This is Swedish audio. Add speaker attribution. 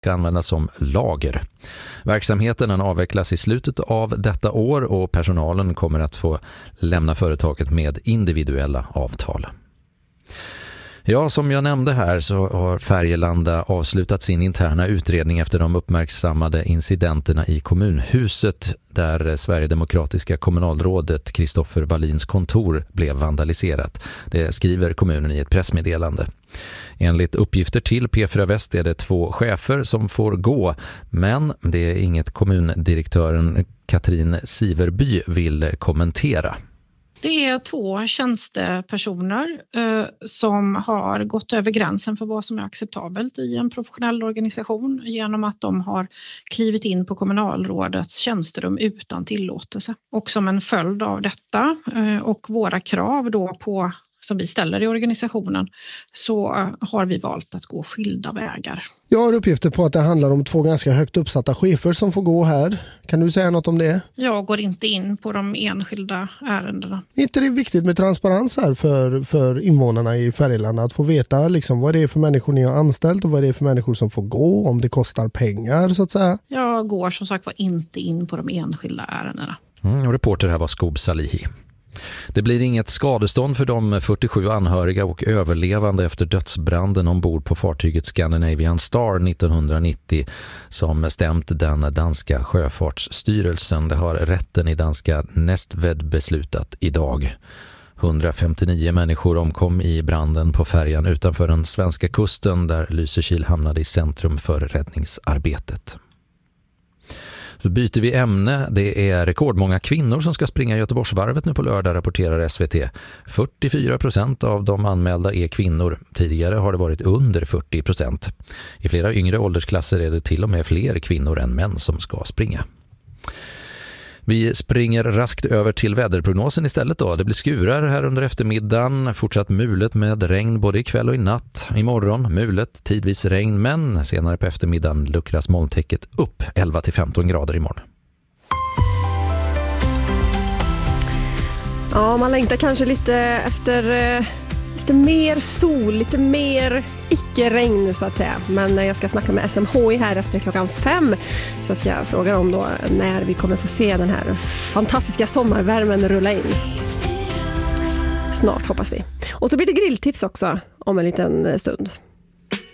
Speaker 1: ska användas som lager. Verksamheten avvecklas i slutet av detta år och personalen kommer att få lämna företaget med individuella avtal. Ja, som jag nämnde här så har Färgelanda avslutat sin interna utredning efter de uppmärksammade incidenterna i kommunhuset där Sverigedemokratiska kommunalrådet Kristoffer Wallins kontor blev vandaliserat. Det skriver kommunen i ett pressmeddelande. Enligt uppgifter till P4 Väst är det 2 chefer som får gå, men det är inget kommundirektören Katrin Siverby vill kommentera.
Speaker 2: Det är 2 tjänstepersoner som har gått över gränsen för vad som är acceptabelt i en professionell organisation genom att de har klivit in på kommunalrådets tjänsterum utan tillåtelse. Och som en följd av detta och våra krav då på som vi ställer i organisationen så har vi valt att gå skilda vägar.
Speaker 3: Jag har uppgifter på att det handlar om 2 ganska högt uppsatta chefer som får gå här. Kan du säga något om det?
Speaker 2: Jag går inte in på de enskilda ärendena.
Speaker 3: Är inte det viktigt med transparens här för invånarna i Färgelanda att få veta liksom vad det är för människor ni har anställt och vad det är för människor som får gå, om det kostar pengar så att säga?
Speaker 2: Jag går som sagt inte in på de enskilda ärendena.
Speaker 1: Och reporter här var Skob Salihi. Det blir inget skadestånd för de 47 anhöriga och överlevande efter dödsbranden ombord på fartyget Scandinavian Star 1990 som stämt den danska sjöfartsstyrelsen. Det har rätten i danska Næstved beslutat idag. 159 människor omkom i branden på färjan utanför den svenska kusten där Lysekil hamnade i centrum för räddningsarbetet. Så byter vi ämne. Det är rekordmånga kvinnor som ska springa Göteborgsvarvet nu på lördag, rapporterar SVT. 44% av de anmälda är kvinnor. Tidigare har det varit under 40%. I flera yngre åldersklasser är det till och med fler kvinnor än män som ska springa. Vi springer raskt över till väderprognosen istället då. Det blir skurar här under eftermiddagen, fortsatt mulet med regn både ikväll och i natt. Imorgon mulet, tidvis regn, men senare på eftermiddagen luckras molntäcket upp 11-15 grader imorgon.
Speaker 4: Ja, man längtar kanske lite efter lite mer sol, lite mer icke-regn nu så att säga. Men jag ska snacka med SMHI här efter 5:00. Så jag ska fråga dem då när vi kommer få se den här fantastiska sommarvärmen rulla in. Snart hoppas vi. Och så blir det grilltips också om en liten stund.